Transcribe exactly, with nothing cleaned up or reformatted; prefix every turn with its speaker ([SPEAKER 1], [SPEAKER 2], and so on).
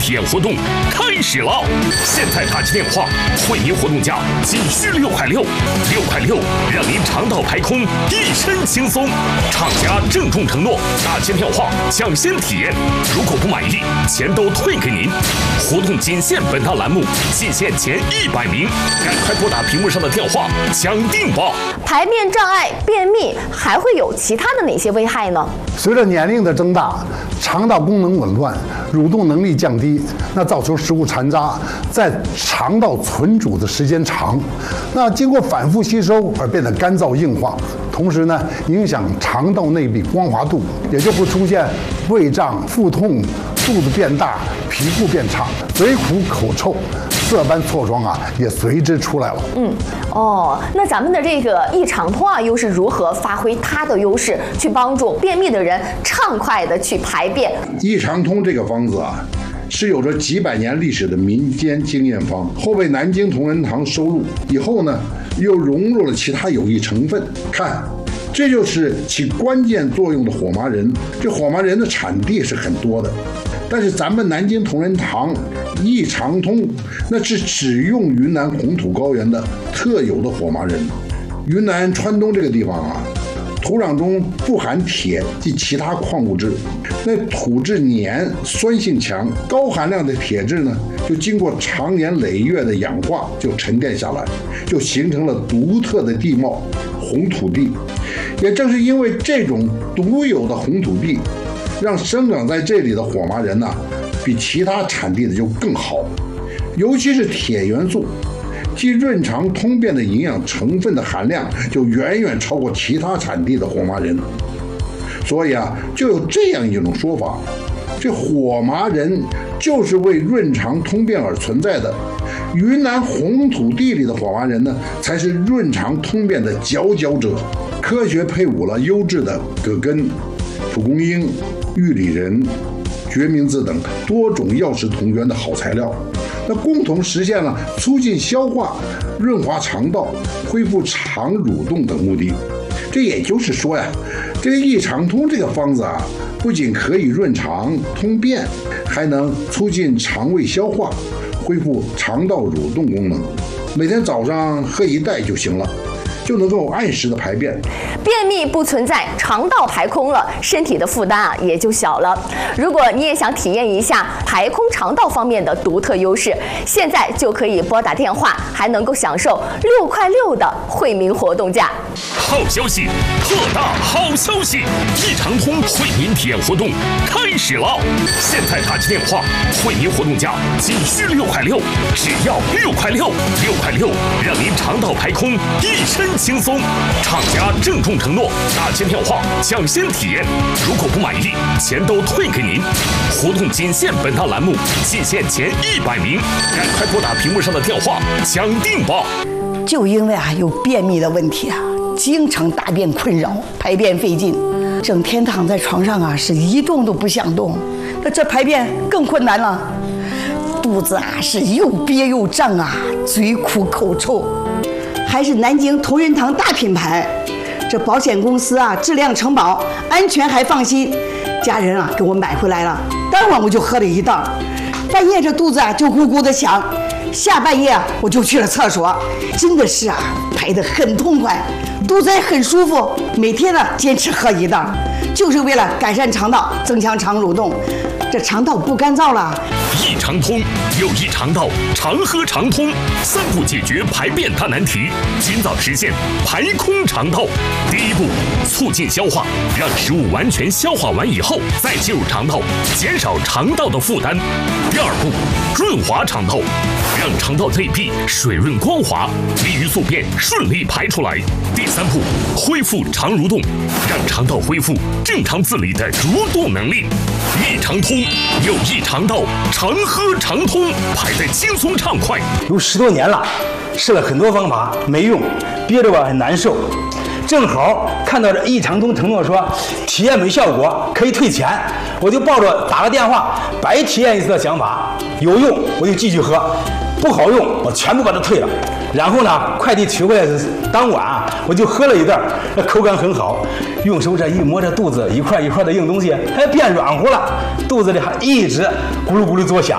[SPEAKER 1] 体验活动开始了！现在打起电话，惠民活动价仅需六块六，六块六让您肠道排空，一身轻松。厂家郑重承诺，打起电话抢先体验，如果不满意，钱都退给您。活动仅限本档栏目，仅限前一百名，赶快拨打屏幕上的电话抢定吧！
[SPEAKER 2] 排便障碍、便秘还会有其他的哪些危害呢？
[SPEAKER 3] 随着年龄的增大，肠道功能紊乱，蠕动能力降低，那造成食物残渣在肠道存储的时间长，那经过反复吸收而变得干燥硬化，同时呢，影响肠道内壁光滑度，也就会出现胃胀、腹痛、肚子变大、皮肤变差、嘴苦口臭。色斑痤疮啊，也随之出来了。
[SPEAKER 2] 嗯，哦，那咱们的这个益肠通啊，又是如何发挥它的优势，去帮助便秘的人畅快的去排便？
[SPEAKER 4] 益肠通这个方子啊，是有着几百年历史的民间经验方，后被南京同仁堂收录以后呢，又融入了其他有益成分。看，这就是起关键作用的火麻仁。这火麻仁的产地是很多的，但是咱们南京同仁堂益肠通那是只用云南红土高原的特有的火麻仁。云南川东这个地方啊，土壤中富含铁及其他矿物质，那土质黏，酸性强，高含量的铁质呢，就经过长年累月的氧化，就沉淀下来，就形成了独特的地貌红土地。也正是因为这种独有的红土地，让生长在这里的火麻仁呢、啊，比其他产地的就更好，尤其是铁元素即润肠通便的营养成分的含量就远远超过其他产地的火麻仁。所以啊，就有这样一种说法，这火麻仁就是为润肠通便而存在的，云南红土地里的火麻仁呢，才是润肠通便的佼佼者。科学配伍了优质的葛根、蒲公英、玉里仁、决明子等多种药食同源的好材料，那共同实现了促进消化、润滑肠道、恢复肠蠕动等目的。这也就是说呀，这个益肠通这个方子啊，不仅可以润肠通便，还能促进肠胃消化，恢复肠道蠕动功能。每天早上喝一袋就行了，就能够按时的排便。
[SPEAKER 2] 便秘不存在，肠道排空了，身体的负担啊也就小了。如果你也想体验一下排空肠道方面的独特优势，现在就可以拨打电话，还能够享受六块六的惠民活动价。
[SPEAKER 1] 好消息，特大好消息！益肠通惠民体验活动开始了！现在打起电话，惠民活动价仅需六块六，只要六块六，六块六让您肠道排空，一身轻松。厂家郑重承诺，打起电话抢先体验，如果不满意，钱都退给您。活动仅限本档栏目，仅限前一百名，赶快拨打屏幕上的电话抢定吧！
[SPEAKER 5] 就因为啊有便秘的问题啊，经常大便困扰，排便费劲，整天躺在床上啊是一动都不想动，那这排便更困难了。肚子啊是又憋又胀啊，嘴苦口臭，还是南京同仁堂大品牌，这保险公司啊质量承保，安全还放心。家人啊给我买回来了，当晚我就喝了一袋，半夜这肚子啊就咕咕的响，下半夜啊我就去了厕所，真的是啊排得很痛快，肚子也很舒服。每天呢坚持喝一袋，就是为了改善肠道，增强肠蠕动，这肠道不干燥了。
[SPEAKER 1] 益肠通有益肠道，常喝常通，三步解决排便大难题，尽早实现排空肠道。第一步，促进消化，让食物完全消化完以后再进入肠道，减少肠道的负担。第二步，润滑肠道，让肠道内壁水润光滑，利于宿便顺利排出来。第三步，恢复肠蠕动，让肠道恢复正常自理的蠕动能力。益肠通有益肠道，常喝常通，排得轻松畅快。
[SPEAKER 6] 有十多年了，试了很多方法没用，憋着吧很难受。正好看到这益肠通承诺说体验没效果可以退钱，我就抱着打个电话白体验一次的想法，有用我就继续喝，不好用我全部把它退了。然后呢，快递取回来的当晚啊，我就喝了一袋，那口感很好，用手这一摸这肚子一块一块的硬东西还变软乎了，肚子里还一直咕噜咕噜作响。